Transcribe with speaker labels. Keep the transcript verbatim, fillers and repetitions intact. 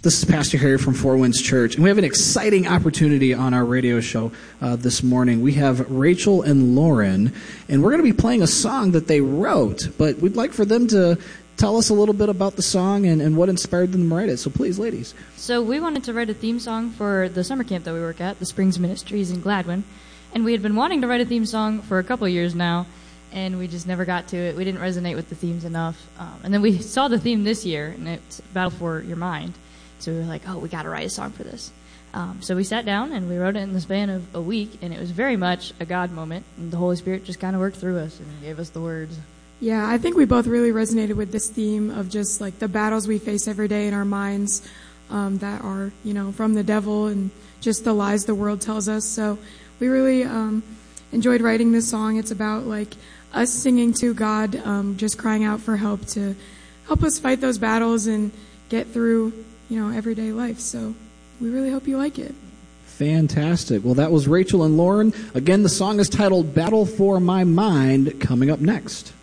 Speaker 1: This is Pastor Harry from Four Winds Church, and we have an exciting opportunity on our radio show uh, this morning. We have Rachel and Lauren, and we're going to be playing a song that they wrote, but we'd like for them to tell us a little bit about the song and, and what inspired them to write it. So please, ladies.
Speaker 2: So we wanted to write a theme song for the summer camp that we work at, the Springs Ministries in Gladwin, and we had been wanting to write a theme song for a couple of years now, and we just never got to it. We didn't resonate with the themes enough. Um, and then we saw the theme this year, and it's Battle for Your Mind. So we were like, oh, we got to write a song for this. Um, so we sat down and we wrote it in the span of a week, and it was very much a God moment, and the Holy Spirit just kind of worked through us and gave us the words.
Speaker 3: Yeah, I think we both really resonated with this theme of just like the battles we face every day in our minds um, that are, you know, from the devil and just the lies the world tells us. So we really um, enjoyed writing this song. It's about like us singing to God, um, just crying out for help to help us fight those battles and get through, you know, everyday life. So we really hope you like it.
Speaker 1: Fantastic. Well, that was Rachel and Lauren. Again, the song is titled Battle for My Mind, coming up next.